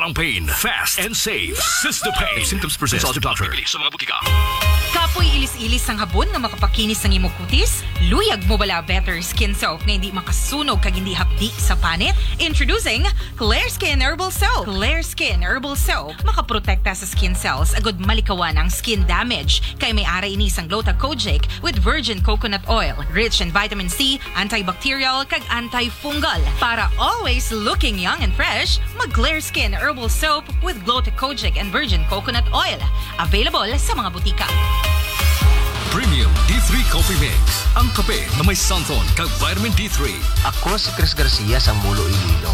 Walang pain. Fast and safe. Sistapain. If symptoms persist, consult your doctor. Sa mga butika. Kapoy ilis-ilis ang habon nga makapakinis ng imong kutis? Luyag mo bala better skin soap na hindi makasunog kag hindi hapdi sa panit? Introducing Clear Skin Herbal Soap. Clear Skin Herbal Soap makaprotekta sa skin cells agud malikawan ang skin damage kay may ara ini sang Gluta-Kojic with virgin coconut oil, rich in vitamin C, antibacterial kag antifungal. Para always looking young and fresh, mag Clear Skin Herbal Soap with Gluta-Kojic and virgin coconut oil. Available sa mga butika. Premium D3 Coffee Mix. Ang kape na may santon kag vitamin D3. Ako si Chris Garcia sa Mulo, Iloilo.